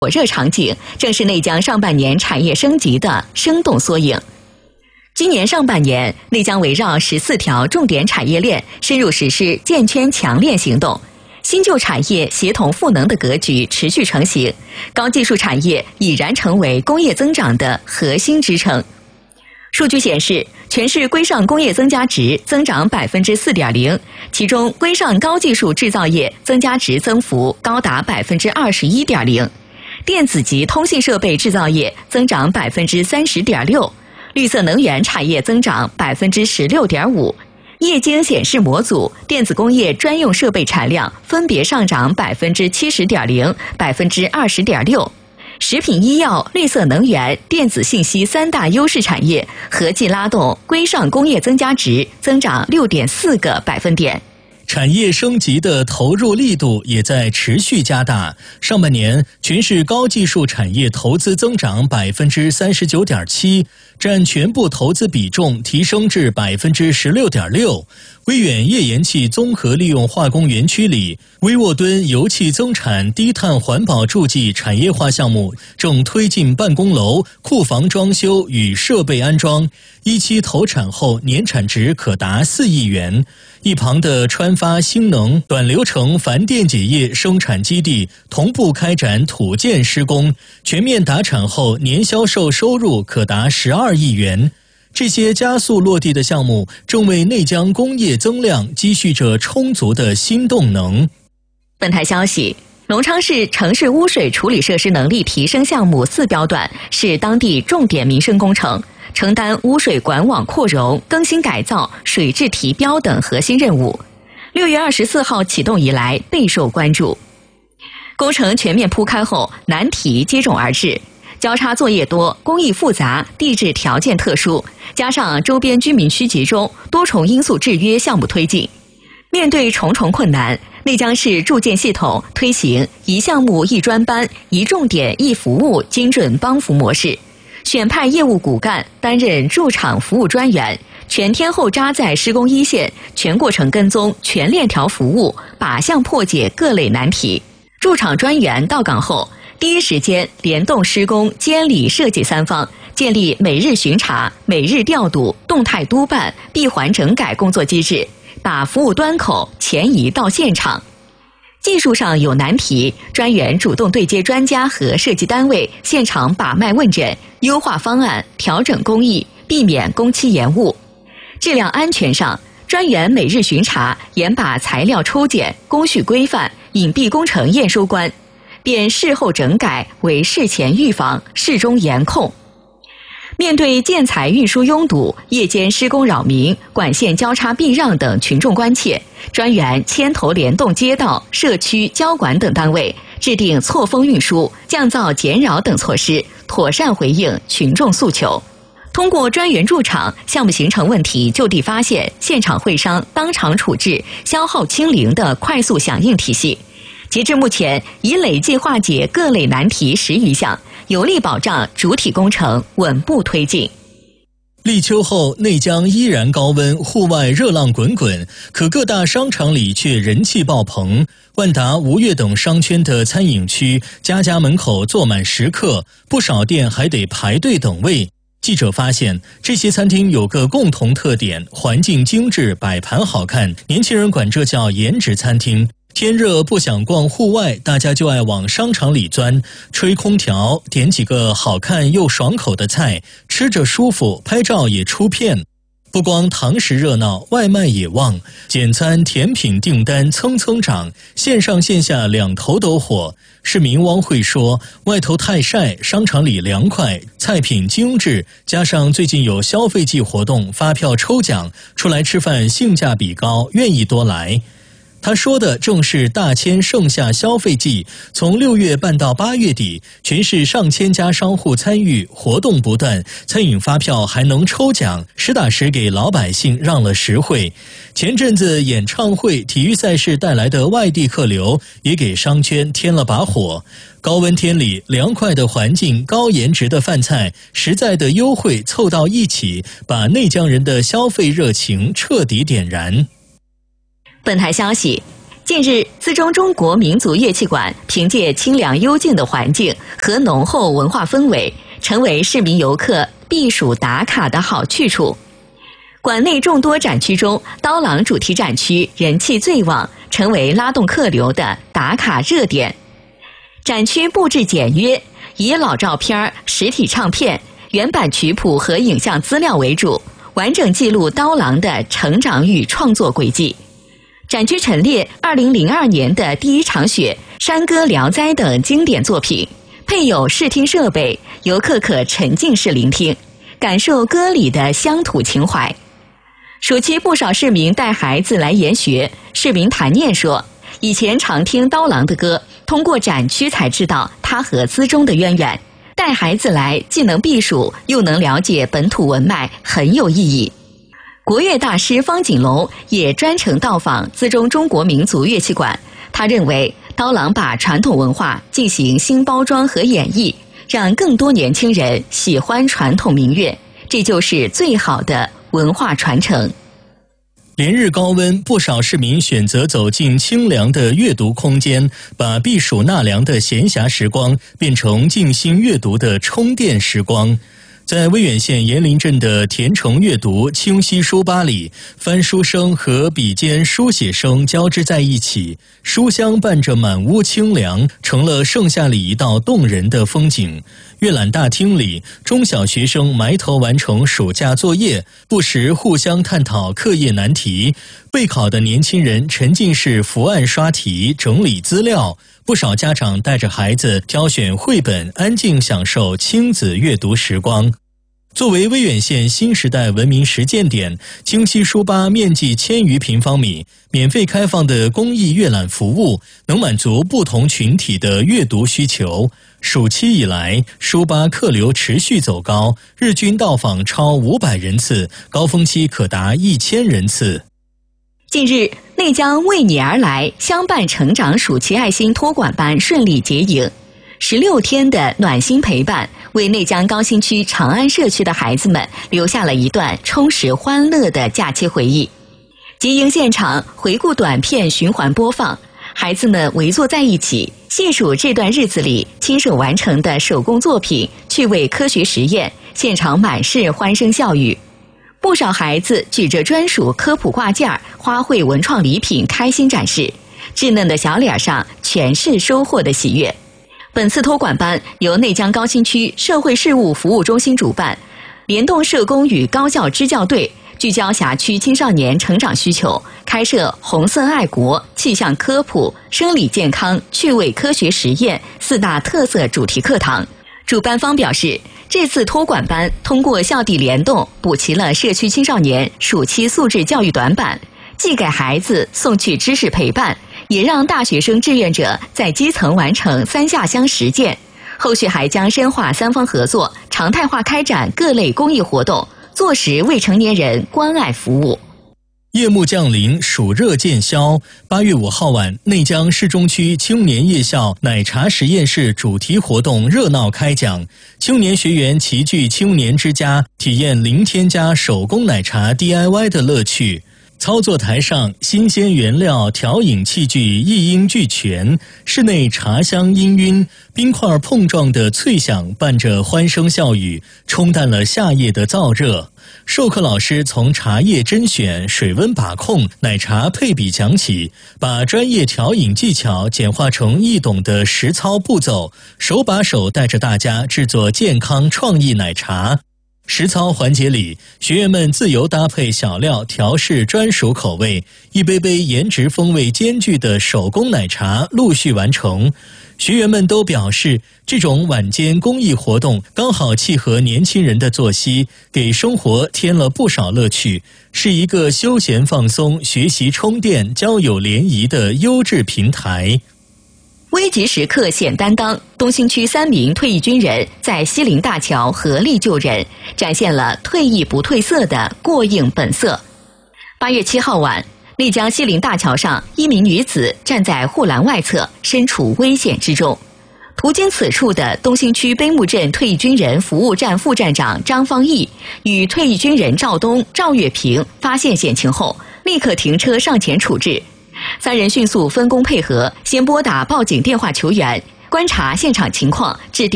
火热场景，正是内江上半年产业升级的生动缩影。今年上半年，内江围绕14条重点产业链深入实施建圈强链行动，新旧产业协同赋能的格局持续成型，高技术产业已然成为工业增长的核心支撑。数据显示，全市规上工业增加值增长 4.0%， 其中规上高技术制造业增加值增幅高达 21.0%， 电子及通信设备制造业增长 30.6%， 绿色能源产业增长 16.5%， 液晶显示模组、电子工业专用设备产量分别上涨 70.0%、20.6%。食品医药、绿色能源、电子信息三大优势产业合计拉动规上工业增加值增长 6.4个百分点。 产业升级的投入力度也在持续加大。上半年，全市高技术产业投资增长 39.7%， 占全部投资比重提升至 16.6%。威远页岩气综合利用化工园区里，威沃敦油气增产低碳环保助剂产业化项目正推进办公楼、库房装修与设备安装，一期投产后年产值可达4亿元。一旁的川发新能短流程钒电解液生产基地同步开展土建施工，全面达产后年销售收入可达12亿元。这些加速落地的项目正为内江工业增量积蓄着充足的新动能。 本台消息，隆昌市城市污水处理设施能力提升项目4标段是当地重点民生工程，承担污水管网扩容、更新改造、水质提标等核心任务。6月24号启动以来备受关注。工程全面铺开后，难题接踵而至。交叉作业多、工艺复杂、地质条件特殊，加上周边居民区集中，多重因素制约项目推进。面对重重困难，内江市住建系统推行一项目一专班、一重点一服务精准帮扶模式，选派业务骨干担任驻场服务专员，全天候扎在施工一线，全过程跟踪、全链条服务，靶向破解各类难题。驻场专员到岗后，第一时间联动施工、监理、设计三方，建立每日巡查、每日调度、动态督办、闭环整改工作机制，把服务端口前移到现场。技术上有难题，专员主动对接专家和设计单位，现场把脉问诊，优化方案，调整工艺，避免工期延误。质量安全上，专员每日巡查，严把材料抽检、工序规范、隐蔽工程验收关，变事后整改为事前预防、事中严控。面对建材运输拥堵、夜间施工扰民、管线交叉避让等群众关切，专员牵头联动街道、社区、交管等单位，制定错峰运输、降噪减扰等措施，妥善回应群众诉求。通过专员驻场，项目形成问题就地发现、现场会商、当场处置、消耗清零的快速响应体系。截至目前，已累计化解各类难题10余项，有力保障主体工程稳步推进。 立秋后，内江依然高温，户外热浪滚滚，可各大商场里却人气爆棚。万达、吴越等商圈的餐饮区，家家门口坐满食客，不少店还得排队等位。记者发现，这些餐厅有个共同特点：环境精致，摆盘好看。年轻人管这叫颜值餐厅。天热不想逛户外，大家就爱往商场里钻，吹空调，点几个好看又爽口的菜，吃着舒服，拍照也出片。不光堂食热闹，外卖也旺，简餐甜品订单蹭蹭涨，线上线下两头都火。市民汪慧说，外头太晒，商场里凉快，菜品精致，加上最近有消费季活动，发票抽奖，出来吃饭性价比高，愿意多来。他说的正是大千盛夏消费季，从6月办到8月底，全市上千家商户参与，活动不断，餐饮发票还能抽奖，实打实给老百姓让了实惠。前阵子演唱会、体育赛事带来的外地客流，也给商圈添了把火。高温天里，凉快的环境、高颜值的饭菜、实在的优惠凑到一起，把内江人的消费热情彻底点燃。 本台消息， 近日，资中中国民族乐器馆凭借清凉幽静的环境和浓厚文化氛围，成为市民游客避暑打卡的好去处。馆内众多展区中，刀郎主题展区人气最旺，成为拉动客流的打卡热点。展区布置简约，以老照片、实体唱片、原版曲谱和影像资料为主，完整记录刀郎的成长与创作轨迹。展区陈列2002年的《第一场雪》《山歌聊斋》等经典作品，配有视听设备，游客可沉浸式聆听，感受歌里的乡土情怀。暑期不少市民带孩子来研学，市民谭念说，以前常听刀郎的歌，通过展区才知道他和资中的渊源，带孩子来既能避暑，又能了解本土文脉，很有意义。国乐大师方锦龙也专程到访资中中国民族乐器馆，他认为刀郎把传统文化进行新包装和演绎，让更多年轻人喜欢传统民乐，这就是最好的文化传承。 连日高温，不少市民选择走进清凉的阅读空间，把避暑纳凉的闲暇时光变成静心阅读的充电时光。在威远县岩林镇的田城阅读清溪书吧里，翻书声和笔尖书写声交织在一起，书香伴着满屋清凉，成了盛夏里一道动人的风景。阅览大厅里，中小学生埋头完成暑假作业，不时互相探讨课业难题。备考的年轻人沉浸式伏案刷题，整理资料。不少家长带着孩子挑选绘本，安静享受亲子阅读时光。作为威远县新时代文明实践点，清溪书吧面积1000余平方米，免费开放的公益阅览服务，能满足不同群体的阅读需求。暑期以来，书吧客流持续走高，日均到访超500人次，高峰期可达1000人次。 近日，内江为你而来相伴成长暑期爱心托管班顺利结营，16天的暖心陪伴，为内江高新区长安社区的孩子们留下了一段充实欢乐的假期回忆。结营现场回顾短片循环播放，孩子们围坐在一起，细数这段日子里亲手完成的手工作品、趣味科学实验，现场满是欢声笑语。不少孩子举着专属科普挂件、花卉文创礼品开心展示，稚嫩的小脸上全是收获的喜悦。本次托管班由内江高新区社会事务服务中心主办，联动社工与高校支教队，聚焦辖区青少年成长需求，开设红色爱国、气象科普、生理健康、趣味科学实验4大特色主题课堂。主办方表示，这次托管班通过校地联动，补齐了社区青少年暑期素质教育短板，既给孩子送去知识陪伴，也让大学生志愿者在基层完成3下乡实践。后续还将深化3方合作，常态化开展各类公益活动，坐实未成年人关爱服务。 夜幕降临，暑热渐消。8月5号晚，内江市中区青年夜校奶茶实验室主题活动热闹开讲，青年学员齐聚青年之家，体验零添加手工奶茶 DIY 的乐趣。操作台上，新鲜原料、调饮器具一应俱全，室内茶香氤氲，冰块碰撞的脆响伴着欢声笑语，冲淡了夏夜的燥热。授课老师从茶叶甄选、水温把控、奶茶配比讲起，把专业调饮技巧简化成易懂的实操步骤，手把手带着大家制作健康创意奶茶。实操环节里，学员们自由搭配小料调试专属口味，一杯杯颜值风味兼具的手工奶茶陆续完成。学员们都表示，这种晚间公益活动刚好契合年轻人的作息，给生活添了不少乐趣，是一个休闲放松、学习充电、交友联谊的优质平台。 危急时刻显担当，东兴区3名退役军人在西陵大桥合力救人，展现了退役不褪色的过硬本色。8月7号晚，内江西陵大桥上，1名女子站在护栏外侧，身处危险之中。途经此处的东兴区碑木镇退役军人服务站副站长张方毅与退役军人赵东、赵月平发现险情后，立刻停车上前处置。 3人迅速分工配合，先拨打报警电话求援，观察现场情况，制定